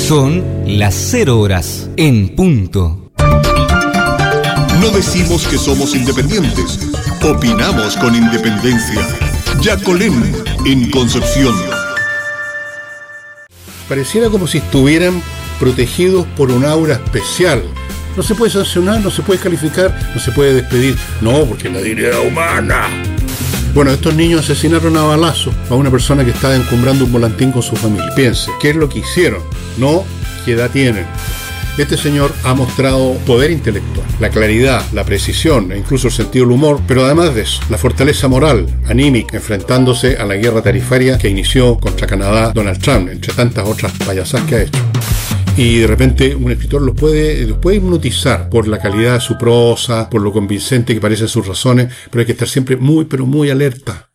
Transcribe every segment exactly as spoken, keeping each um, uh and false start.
Son las cero horas en punto. No decimos que somos independientes, opinamos con independencia. Yacolén, en Concepción. Pareciera como si estuvieran protegidos por un aura especial. No se puede sancionar, no se puede calificar, no se puede despedir. No, porque la dignidad humana. Bueno, estos niños asesinaron a balazo a una persona que estaba encumbrando un volantín con su familia. Piense, ¿qué es lo que hicieron? No, ¿qué edad tienen? Este señor ha mostrado poder intelectual, la claridad, la precisión e incluso el sentido del humor, pero además de eso, la fortaleza moral, anímica, enfrentándose a la guerra tarifaria que inició contra Canadá Donald Trump, entre tantas otras payasadas que ha hecho. Y de repente un escritor los puede, los puede hipnotizar por la calidad de su prosa, por lo convincente que parecen sus razones, pero hay que estar siempre muy, pero muy alerta.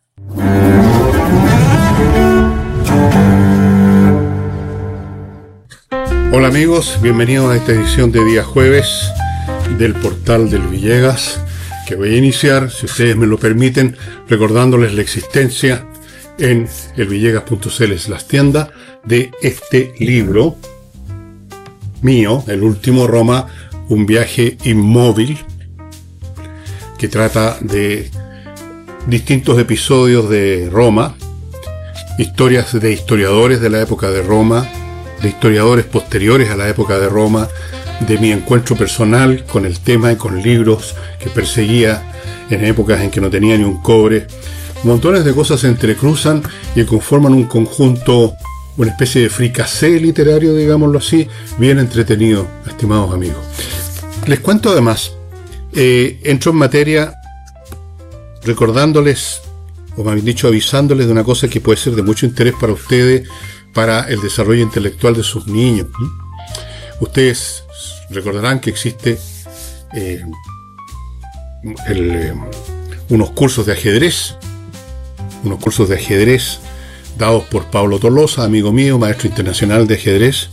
Hola amigos, bienvenidos a esta edición de día jueves del portal del Villegas, que voy a iniciar, si ustedes me lo permiten, recordándoles la existencia en elvillegas punto c l slash tienda de este libro mío, el último Roma, un viaje inmóvil, que trata de distintos episodios de Roma, historias de historiadores de la época de Roma, de historiadores posteriores a la época de Roma, de mi encuentro personal con el tema y con libros que perseguía en épocas en que no tenía ni un cobre. Montones de cosas se entrecruzan y conforman un conjunto, una especie de fricasé literario, digámoslo así, bien entretenido, estimados amigos. Les cuento además, eh, entro en materia recordándoles, o me habéis dicho avisándoles de una cosa que puede ser de mucho interés para ustedes, para el desarrollo intelectual de sus niños. Ustedes recordarán que existe eh, el, eh, unos cursos de ajedrez, unos cursos de ajedrez dados por Pablo Tolosa, amigo mío, maestro internacional de ajedrez.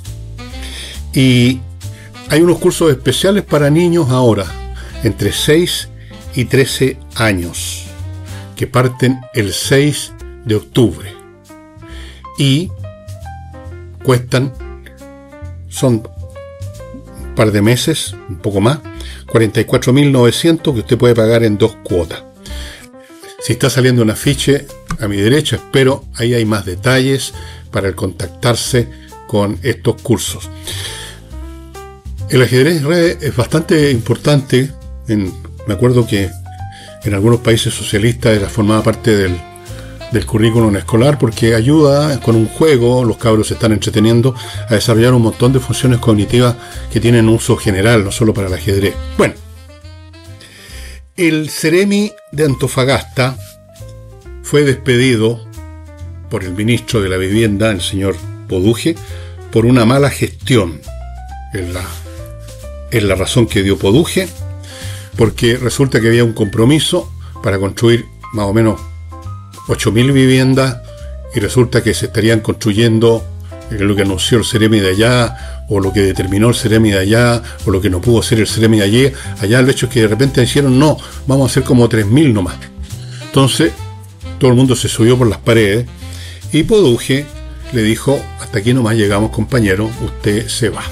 Y hay unos cursos especiales para niños ahora, entre seis y trece años, que parten el seis de octubre. Y cuestan, son un par de meses, un poco más, cuarenta y cuatro mil novecientos que usted puede pagar en dos cuotas. Si está saliendo un afiche a mi derecha, espero, ahí hay más detalles para el contactarse con estos cursos. El ajedrez es bastante importante. En, me acuerdo que en algunos países socialistas era formaba parte del, del currículum escolar porque ayuda con un juego, los cabros se están entreteniendo a desarrollar un montón de funciones cognitivas que tienen uso general, no solo para el ajedrez. Bueno, el Ceremi de Antofagasta fue despedido por el ministro de la Vivienda, el señor Poduje, por una mala gestión. Es la, es la razón que dio Poduje, porque resulta que había un compromiso para construir más o menos ocho mil viviendas y resulta que se estarían construyendo lo que anunció el Ceremi de allá, o lo que determinó el Ceremi de allá, o lo que no pudo hacer el Ceremi de allí. Allá el hecho es que de repente dijeron, no, vamos a hacer como tres mil nomás. Entonces, todo el mundo se subió por las paredes y Poduje le dijo, hasta aquí nomás llegamos, compañero, usted se va.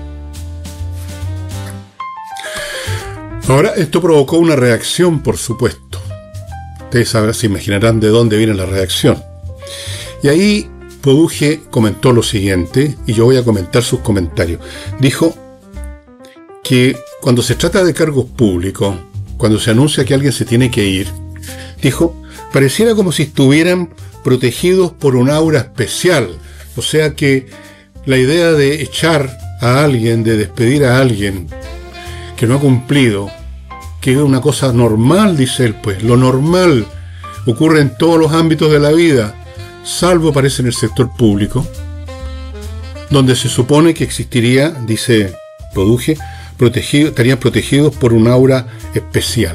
Ahora, esto provocó una reacción, por supuesto. Ustedes sabrán, se imaginarán de dónde viene la reacción. Y ahí Poduje comentó lo siguiente, y yo voy a comentar sus comentarios. Dijo que cuando se trata de cargos públicos, cuando se anuncia que alguien se tiene que ir, dijo, pareciera como si estuvieran protegidos por un aura especial. O sea que la idea de echar a alguien, de despedir a alguien que no ha cumplido, que es una cosa normal, dice él, pues, lo normal ocurre en todos los ámbitos de la vida, salvo parece en el sector público, donde se supone que existiría, dice Poduje, protegido, estarían protegidos por un aura especial.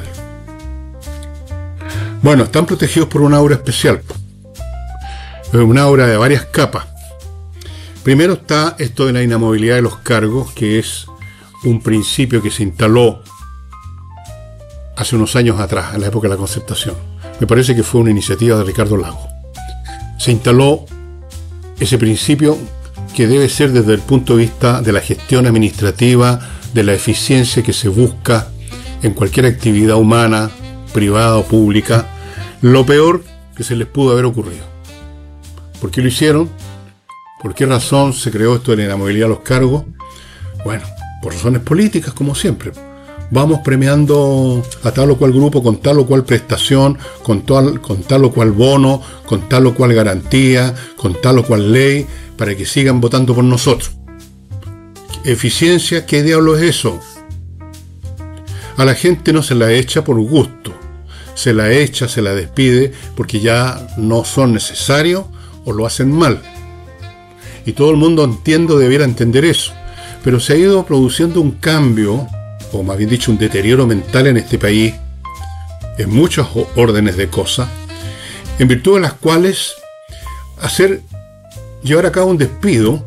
Bueno, están protegidos por un aura especial, una aura de varias capas. Primero está esto de la inamovilidad de los cargos, que es un principio que se instaló hace unos años atrás, en la época de la Concertación. Me parece que fue una iniciativa de Ricardo Lagos. Se instaló ese principio que debe ser desde el punto de vista de la gestión administrativa, de la eficiencia que se busca en cualquier actividad humana, privada o pública, lo peor que se les pudo haber ocurrido. ¿Por qué lo hicieron? ¿Por qué razón se creó esto de la inamovilidad a los cargos? Bueno, por razones políticas, como siempre. Vamos premiando a tal o cual grupo con tal o cual prestación, con tal, con tal o cual bono, con tal o cual garantía, con tal o cual ley, para que sigan votando por nosotros. ¿Eficiencia? ¿Qué diablo es eso? A la gente no se la echa por gusto, se la echa, se la despide porque ya no son necesarios o lo hacen mal. Y todo el mundo, entiendo, debiera entender eso. Pero se ha ido produciendo un cambio, o más bien dicho, un deterioro mental en este país, en muchos órdenes de cosas, en virtud de las cuales hacer, llevar a cabo un despido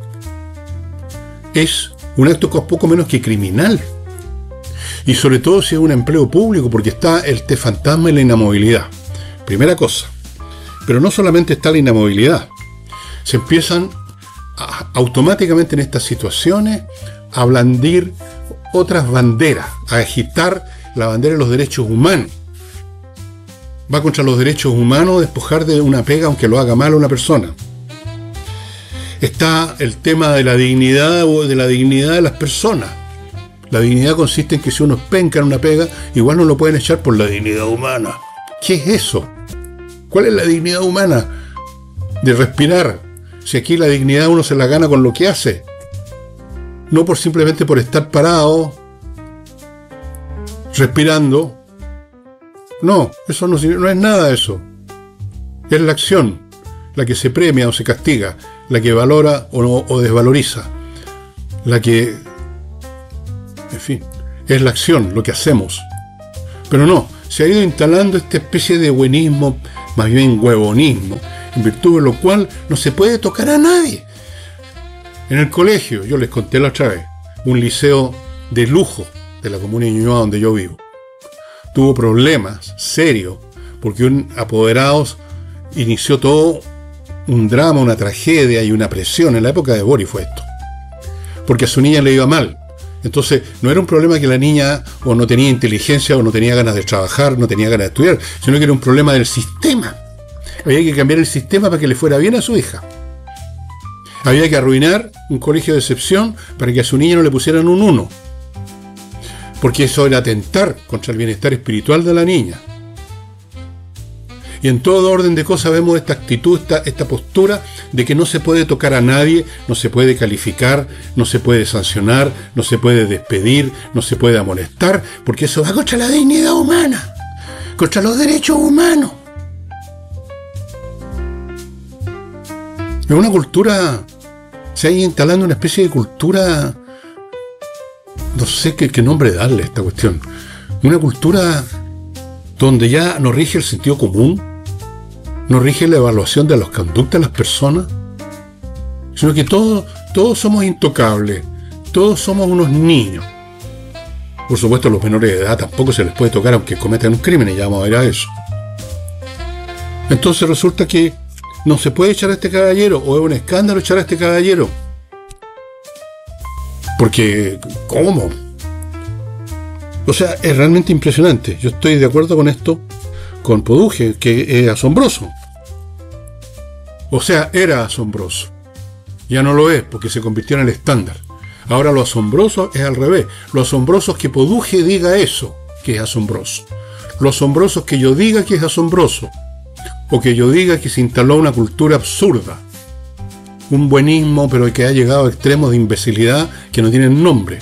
es un acto poco menos que criminal. Y sobre todo si es un empleo público, porque está el té fantasma y la inamovilidad. Primera cosa. Pero no solamente está la inamovilidad. Se empiezan a, automáticamente en estas situaciones a blandir otras banderas, a agitar la bandera de los derechos humanos. Va contra los derechos humanos despojar de una pega aunque lo haga mal una persona. Está el tema de la dignidad o de la dignidad de las personas. La dignidad consiste en que si uno es penca en una pega, igual no lo pueden echar por la dignidad humana. ¿Qué es eso? ¿Cuál es la dignidad humana? De respirar. Si aquí la dignidad uno se la gana con lo que hace. No por simplemente por estar parado, respirando. No, eso no, no es nada de eso. Es la acción la que se premia o se castiga, la que valora o, no, o desvaloriza, la que, en fin, es la acción, lo que hacemos. Pero no, se ha ido instalando esta especie de buenismo, más bien huevonismo, en virtud de lo cual no se puede tocar a nadie. En el colegio, yo les conté la otra vez, un liceo de lujo de la comuna de Ñuñoa donde yo vivo, tuvo problemas serios porque un apoderado inició todo un drama, una tragedia y una presión. En la época de Boris fue esto, porque a su niña le iba mal. Entonces no era un problema que la niña o no tenía inteligencia o no tenía ganas de trabajar, no tenía ganas de estudiar, sino que era un problema del sistema. Había que cambiar el sistema para que le fuera bien a su hija. Había que arruinar un colegio de excepción para que a su niña no le pusieran un uno, porque eso era atentar contra el bienestar espiritual de la niña. Y en todo orden de cosas vemos esta actitud, esta, esta postura de que no se puede tocar a nadie, no se puede calificar, no se puede sancionar, no se puede despedir, no se puede amonestar, porque eso va contra la dignidad humana, contra los derechos humanos. Es una cultura, se ha ido instalando una especie de cultura, no sé qué, qué nombre darle a esta cuestión, una cultura donde ya no rige el sentido común, no rige la evaluación de las conductas de las personas, sino que todos, todos somos intocables, todos somos unos niños. Por supuesto, a los menores de edad tampoco se les puede tocar aunque cometan un crimen, y ya vamos a ver a eso. Entonces resulta que no se puede echar a este caballero, o es un escándalo echar a este caballero. Porque, ¿cómo? O sea, es realmente impresionante. Yo estoy de acuerdo con esto, con Poduje, que es asombroso. O sea, era asombroso. Ya no lo es, porque se convirtió en el estándar. Ahora lo asombroso es al revés. Lo asombroso es que Poduje diga eso, que es asombroso. Lo asombroso es que yo diga que es asombroso. O que yo diga que se instaló una cultura absurda. Un buenismo, pero que ha llegado a extremos de imbecilidad que no tienen nombre.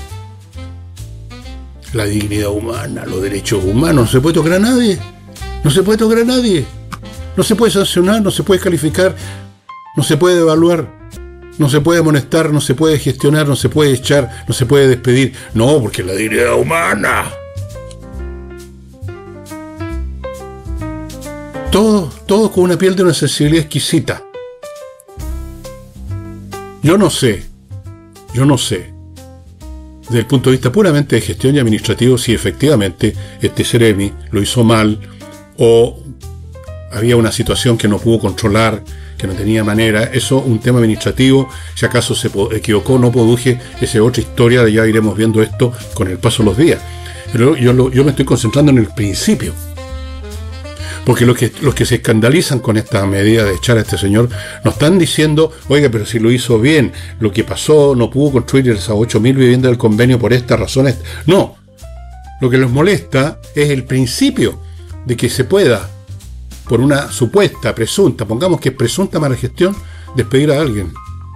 La dignidad humana, los derechos humanos, no se puede tocar a nadie. No se puede tocar a nadie. No se puede sancionar, no se puede calificar, no se puede evaluar, no se puede amonestar, no se puede gestionar, no se puede echar, no se puede despedir. No, porque la dignidad humana. Todo, todo con una piel de una sensibilidad exquisita. Yo no sé, yo no sé, desde el punto de vista puramente de gestión y administrativo, si efectivamente este Ceremi lo hizo mal o había una situación que no pudo controlar que no tenía manera. Eso, un tema administrativo, si acaso se equivocó, no produje, esa es otra historia, ya iremos viendo esto con el paso de los días. Pero yo, lo, yo me estoy concentrando en el principio. Porque los que, los que se escandalizan con esta medida de echar a este señor, nos están diciendo, oiga, pero si lo hizo bien, lo que pasó, no pudo construir esas ocho mil viviendas del convenio por estas razones. No, lo que les molesta es el principio de que se pueda, por una supuesta, presunta, pongamos que es presunta mala gestión, despedir a alguien.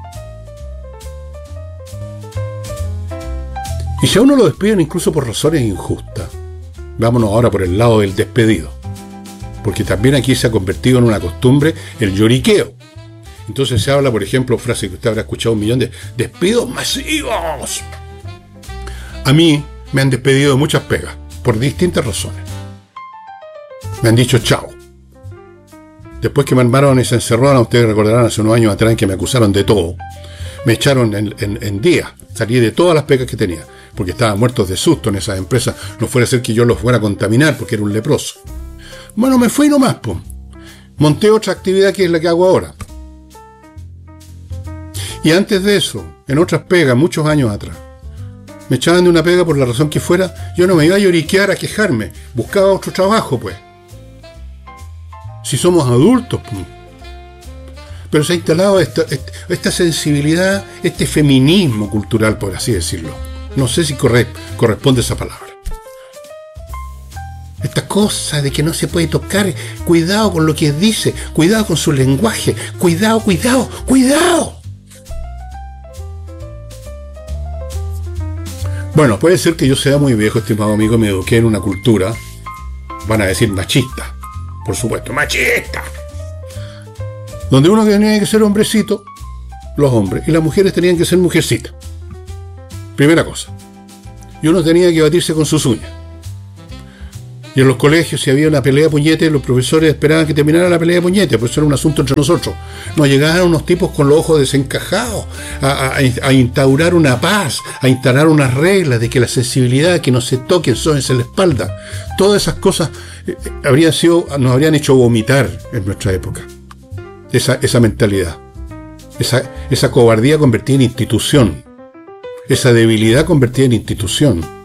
Y si a uno lo despiden incluso por razones injustas, vámonos ahora por el lado del despedido. Porque también aquí se ha convertido en una costumbre el lloriqueo. Entonces se habla, por ejemplo, frase que usted habrá escuchado un millón de despidos masivos. A mí me han despedido de muchas pegas, por distintas razones. Me han dicho chao. Después que me armaron y se encerraron, ustedes recordarán hace unos años atrás en que me acusaron de todo. Me echaron en, en, en días, salí de todas las pegas que tenía, porque estaban muertos de susto en esas empresas. No fuera a ser que yo los fuera a contaminar porque era un leproso. Bueno, me fui nomás, pues. Monté otra actividad que es la que hago ahora. Y antes de eso, en otras pegas, muchos años atrás, me echaban de una pega por la razón que fuera, yo no me iba a lloriquear, a quejarme. Buscaba otro trabajo, pues. Si somos adultos, pues. Pero se ha instalado esta, esta, esta sensibilidad, este feminismo cultural, por así decirlo. No sé si corre, corresponde esa palabra. Esta cosa de que no se puede tocar, cuidado con lo que dice, cuidado con su lenguaje, cuidado, cuidado, cuidado. Bueno, puede ser que yo sea muy viejo, estimado amigo, me eduqué en una cultura, van a decir machista, por supuesto, machista, donde uno tenía que ser hombrecito, los hombres, y las mujeres tenían que ser mujercitas. Primera cosa. Y uno tenía que batirse con sus uñas. Y en los colegios, si había una pelea de puñetes, los profesores esperaban que terminara la pelea de puñetes, por eso era un asunto entre nosotros. Nos llegaban unos tipos con los ojos desencajados a, a, a instaurar una paz, a instaurar unas reglas de que la sensibilidad, que no se toquen, sóbense la espalda. Todas esas cosas eh, habrían sido, nos habrían hecho vomitar en nuestra época. Esa, esa mentalidad. Esa, esa cobardía convertida en institución. Esa debilidad convertida en institución.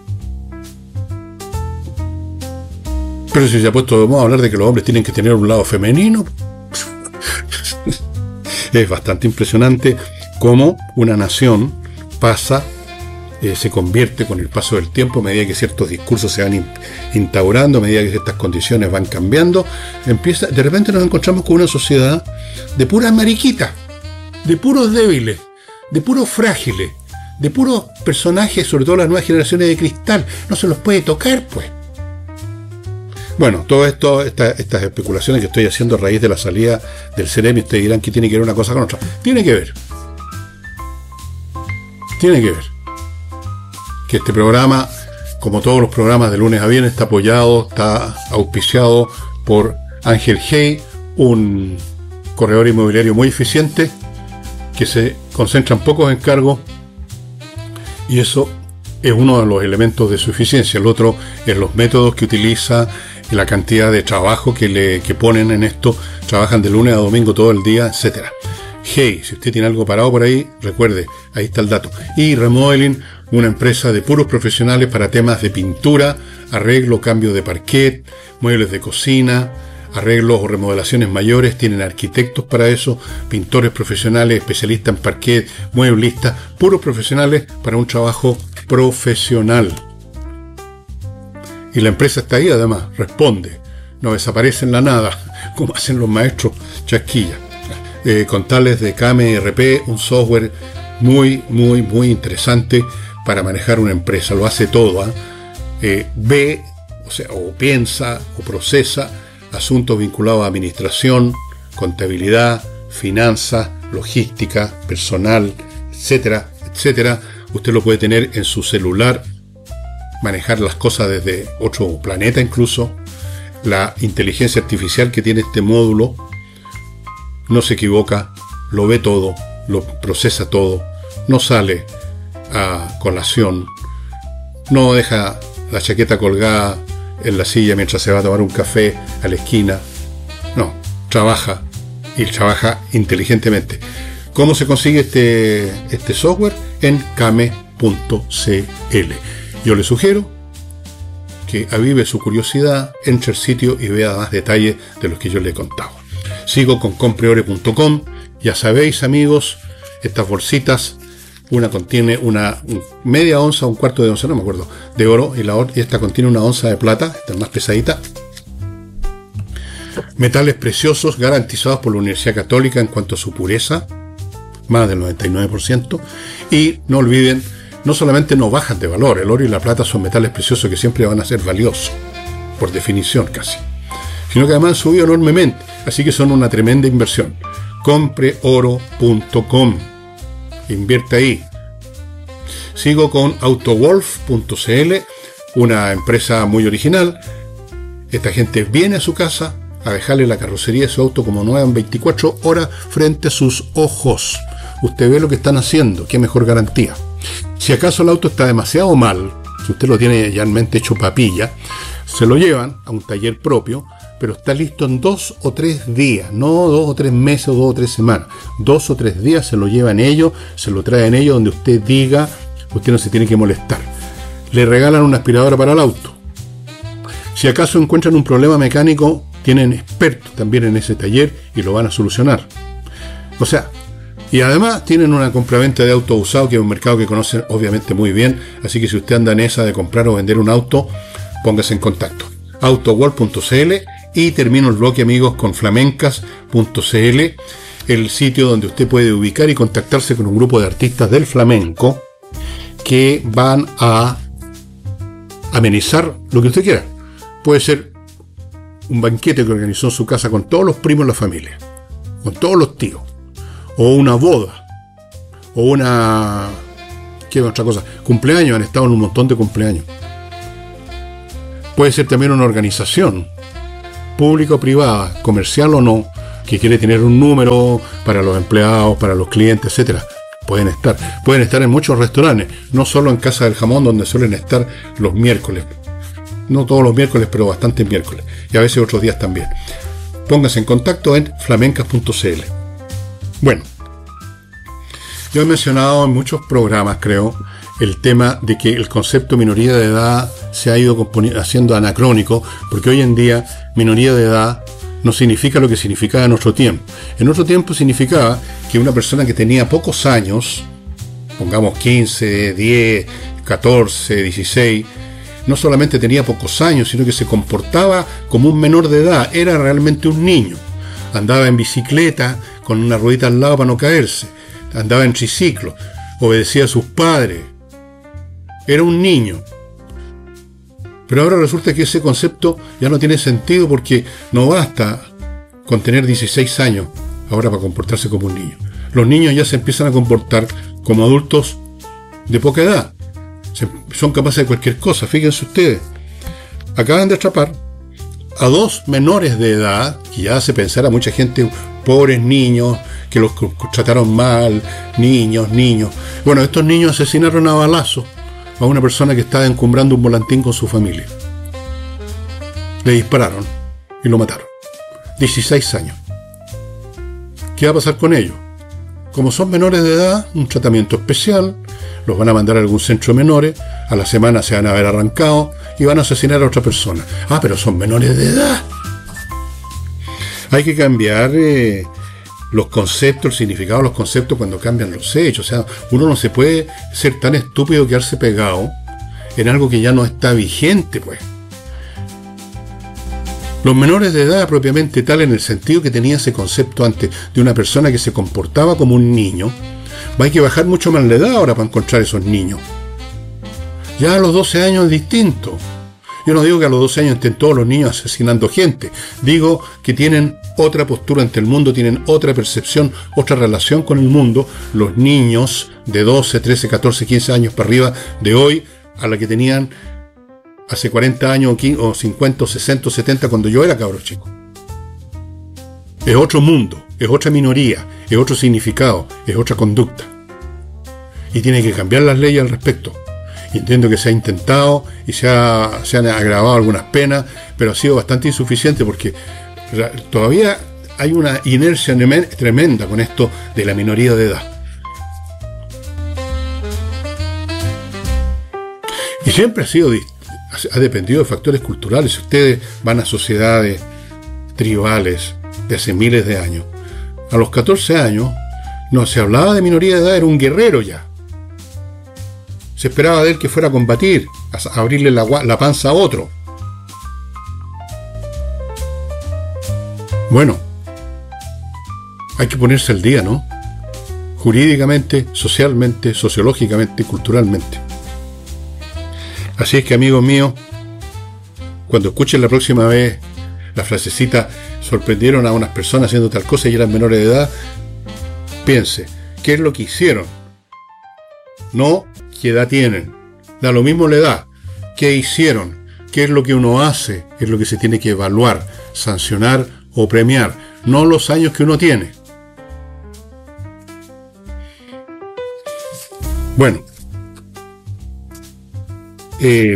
Pero si se ha puesto de moda hablar de que los hombres tienen que tener un lado femenino, es bastante impresionante cómo una nación pasa, eh, se convierte con el paso del tiempo, a medida que ciertos discursos se van in, instaurando, a medida que ciertas condiciones van cambiando, empieza, de repente nos encontramos con una sociedad de puras mariquitas, de puros débiles, de puros frágiles, de puros personajes, sobre todo las nuevas generaciones de cristal. No se los puede tocar, pues. Bueno, todo esto, esta, estas especulaciones que estoy haciendo a raíz de la salida del Ceremi, ustedes dirán que tiene que ver una cosa con otra. Tiene que ver. Tiene que ver. Que este programa, como todos los programas de lunes a viernes, está apoyado, está auspiciado por Ángel Hey, un corredor inmobiliario muy eficiente, que se concentra en pocos encargos, y eso es uno de los elementos de su eficiencia. El otro es los métodos que utiliza, la cantidad de trabajo que le que ponen en esto. Trabajan de lunes a domingo todo el día, etcétera. Hey, si usted tiene algo parado por ahí, recuerde, ahí está el dato. Y Remodeling, una empresa de puros profesionales para temas de pintura, arreglo, cambio de parquet, muebles de cocina, arreglos o remodelaciones mayores. Tienen arquitectos para eso, pintores profesionales, especialistas en parquet, mueblistas, puros profesionales para un trabajo profesional. Y la empresa está ahí, además, responde, no desaparece en la nada, como hacen los maestros chasquillas. Eh, contarles de K M R P, un software muy, muy, muy interesante para manejar una empresa. Lo hace todo, ¿eh? Eh, ve, o sea, o piensa, o procesa asuntos vinculados a administración, contabilidad, finanzas, logística, personal, etcétera, etcétera. Usted lo puede tener en su celular, manejar las cosas desde otro planeta incluso. La inteligencia artificial que tiene este módulo no se equivoca, lo ve todo, lo procesa todo, no sale a colación, no deja la chaqueta colgada en la silla mientras se va a tomar un café a la esquina, no, trabaja y trabaja inteligentemente. ¿Cómo se consigue este, este software? En came punto c l. Yo le sugiero que avive su curiosidad, entre el sitio y vea más detalles de los que yo le he contado. Sigo con compreore punto com. Ya sabéis, amigos, estas bolsitas, una contiene una media onza, un cuarto de onza, no me acuerdo, de oro, y, la, y esta contiene una onza de plata, esta es más pesadita. Metales preciosos garantizados por la Universidad Católica en cuanto a su pureza, más del noventa y nueve por ciento. Y no olviden, no solamente no bajan de valor, el oro y la plata son metales preciosos que siempre van a ser valiosos, por definición casi, sino que además han subido enormemente, así que son una tremenda inversión. compre oro punto com. Invierte ahí. Sigo con autowolf punto c l, una empresa muy original. Esta gente viene a su casa a dejarle la carrocería de su auto como nueva en veinticuatro horas frente a sus ojos. Usted ve lo que están haciendo, qué mejor garantía. Si acaso el auto está demasiado mal, si usted lo tiene ya en mente hecho papilla, se lo llevan a un taller propio, pero está listo en dos o tres días, no dos o tres meses o dos o tres semanas. Dos o tres días se lo llevan ellos, se lo traen ellos donde usted diga, usted no se tiene que molestar. Le regalan una aspiradora para el auto. Si acaso encuentran un problema mecánico, tienen expertos también en ese taller y lo van a solucionar. O sea, y además tienen una compraventa de auto usado, que es un mercado que conocen obviamente muy bien, así que si usted anda en esa de comprar o vender un auto, póngase en contacto. autowolf punto c l. Y termino el bloque, amigos, con flamencas punto c l, el sitio donde usted puede ubicar y contactarse con un grupo de artistas del flamenco que van a amenizar lo que usted quiera. Puede ser un banquete que organizó en su casa con todos los primos de la familia, con todos los tíos, o una boda, o una... ¿qué otra cosa? Cumpleaños, han estado en un montón de cumpleaños. Puede ser también una organización, pública o privada, comercial o no, que quiere tener un número para los empleados, para los clientes, etcétera. Pueden estar. Pueden estar en muchos restaurantes, no solo en Casa del Jamón, donde suelen estar los miércoles. No todos los miércoles, pero bastantes miércoles. Y a veces otros días también. Póngase en contacto en flamencas punto c l. Bueno, yo he mencionado en muchos programas, creo, el tema de que el concepto minoría de edad se ha ido haciendo anacrónico, porque hoy en día minoría de edad no significa lo que significaba en otro tiempo. En otro tiempo significaba que una persona que tenía pocos años, pongamos quince, diez, catorce, dieciséis, no solamente tenía pocos años, sino que se comportaba como un menor de edad, era realmente un niño. Andaba en bicicleta con una ruedita al lado para no caerse, andaba en triciclo, obedecía a sus padres, era un niño. Pero ahora resulta que ese concepto ya no tiene sentido, porque no basta con tener dieciséis años ahora para comportarse como un niño. Los niños ya se empiezan a comportar como adultos de poca edad. Se, son capaces de cualquier cosa. Fíjense ustedes, acaban de atrapar a dos menores de edad, que ya hace pensar a mucha gente, pobres niños, que los trataron mal, niños, niños. Bueno, estos niños asesinaron a balazos a una persona que estaba encumbrando un volantín con su familia. Le dispararon y lo mataron. dieciséis años. ¿Qué va a pasar con ellos? Como son menores de edad, un tratamiento especial, los van a mandar a algún centro de menores, a la semana se van a ver arrancado y van a asesinar a otra persona. Ah, pero son menores de edad. Hay que cambiar eh, los conceptos, el significado de los conceptos cuando cambian los hechos. O sea, uno no se puede ser tan estúpido, quedarse pegado en algo que ya no está vigente, pues. Los menores de edad propiamente tal, en el sentido que tenía ese concepto antes de una persona que se comportaba como un niño, va a que bajar mucho más la edad ahora para encontrar esos niños. Ya a los doce años es distinto. Yo no digo que a los doce años estén todos los niños asesinando gente. Digo que tienen otra postura ante el mundo, tienen otra percepción, otra relación con el mundo. Los niños de doce, trece, catorce, quince años para arriba de hoy, a la que tenían hace cuarenta años o cincuenta, o sesenta, o setenta, cuando yo era cabro chico. Es otro mundo, es otra minoría, es otro significado, es otra conducta. Y tiene que cambiar las leyes al respecto. Entiendo que se ha intentado y se, ha, se han agravado algunas penas, pero ha sido bastante insuficiente, porque todavía hay una inercia tremenda con esto de la minoría de edad. Y siempre ha sido, ha dependido de factores culturales. Si ustedes van a sociedades tribales de hace miles de años, a los catorce años no se hablaba de minoría de edad, era un guerrero ya. Se esperaba de él que fuera a combatir, a abrirle la, la panza a otro. Bueno, hay que ponerse al día, ¿no? Jurídicamente, socialmente, sociológicamente, culturalmente. Así es que, amigos míos, cuando escuchen la próxima vez la frasecita, sorprendieron a unas personas haciendo tal cosa y eran menores de edad, piense, ¿qué es lo que hicieron? No, ¿qué edad tienen? Da lo mismo la edad. ¿Qué hicieron? ¿Qué es lo que uno hace? Es lo que se tiene que evaluar, sancionar o premiar, no los años que uno tiene. Bueno, eh,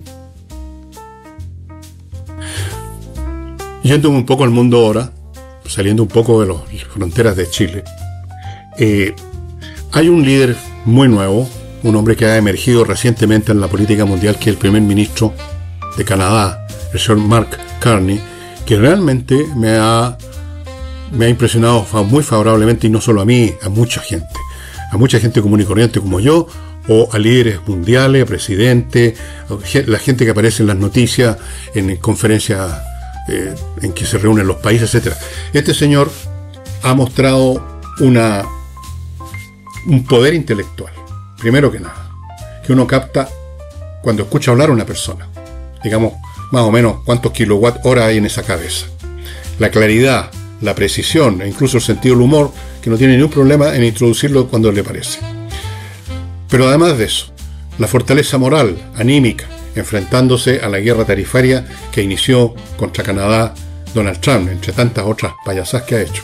yéndome un poco al mundo ahora, saliendo un poco de las fronteras de Chile, eh, hay un líder muy nuevo, un hombre que ha emergido recientemente en la política mundial, que es el primer ministro de Canadá, el señor Mark Carney, que realmente me ha, me ha impresionado muy favorablemente, y no solo a mí, a mucha gente, a mucha gente común y corriente como yo, o a líderes mundiales, a presidentes, a la gente que aparece en las noticias, en conferencias eh, en que se reúnen los países, etcétera. Este señor ha mostrado una, un poder intelectual, primero que nada, que uno capta cuando escucha hablar a una persona. Digamos, más o menos cuántos kilowatt hora hay en esa cabeza. La claridad, la precisión e incluso el sentido del humor, que no tiene ningún problema en introducirlo cuando le parece. Pero además de eso, la fortaleza moral, anímica, enfrentándose a la guerra tarifaria que inició contra Canadá Donald Trump, entre tantas otras payasas que ha hecho.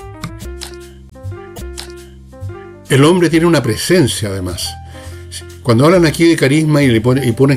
El hombre tiene una presencia, además. Cuando hablan aquí de carisma y le ponen, y ponen